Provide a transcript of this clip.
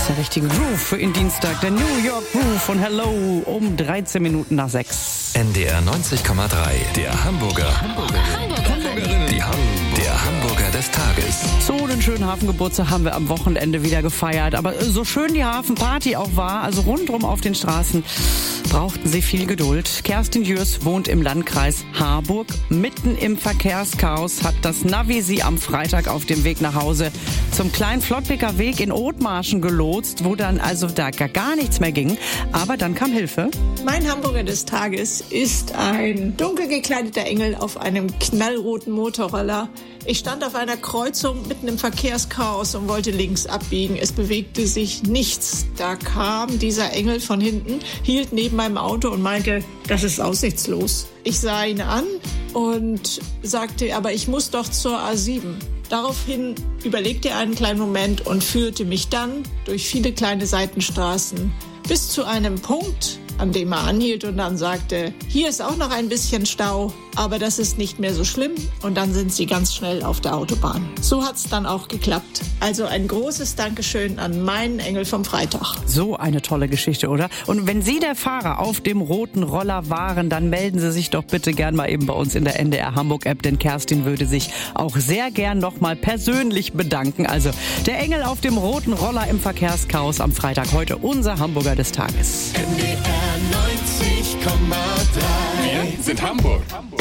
ist der richtige Groove für den Dienstag. Der New York Groove von Hello um 13 Minuten nach 6. NDR 90,3. Der Hamburger. Der Hamburger des Tages. So einen schönen Hafengeburtstag haben wir am Wochenende wieder gefeiert. Aber so schön die Hafenparty auch war, also rundrum auf den Straßen, brauchten sie viel Geduld. Kerstin Jürs wohnt im Landkreis Harburg. Mitten im Verkehrschaos hat das Navi sie am Freitag auf dem Weg nach Hause zum kleinen Flottbeker Weg in Othmarschen gelotst, wo dann also da gar nichts mehr ging. Aber dann kam Hilfe. Mein Hamburger des Tages ist ein dunkel gekleideter Engel auf einem knallroten Motorroller. Ich stand auf einer Kreuzung mitten im Verkehrschaos und wollte links abbiegen. Es bewegte sich nichts. Da kam dieser Engel von hinten, hielt neben meinem Auto und meinte, das ist aussichtslos. Ich sah ihn an und sagte, aber ich muss doch zur A7. Daraufhin überlegte er einen kleinen Moment und führte mich dann durch viele kleine Seitenstraßen bis zu einem Punkt, an dem er anhielt und dann sagte, hier ist auch noch ein bisschen Stau, aber das ist nicht mehr so schlimm. Und dann sind sie ganz schnell auf der Autobahn. So hat's dann auch geklappt. Also ein großes Dankeschön an meinen Engel vom Freitag. So eine tolle Geschichte, oder? Und wenn Sie der Fahrer auf dem roten Roller waren, dann melden Sie sich doch bitte gern mal eben bei uns in der NDR Hamburg App, denn Kerstin würde sich auch sehr gern noch mal persönlich bedanken. Also der Engel auf dem roten Roller im Verkehrschaos am Freitag, heute unser Hamburger des Tages. NDR 90,3. Wir sind Hamburg.